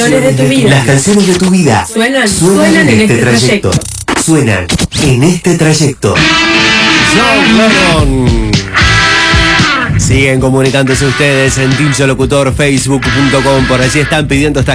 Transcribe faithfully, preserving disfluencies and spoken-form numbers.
De tu vida. Las canciones de tu vida Suenan, suenan, suenan en, este trayecto. trayecto. Suenan en este trayecto. John Lennon. Siguen comunicándose ustedes en Tincho Locutor, facebook punto com. Por allí están pidiendo esta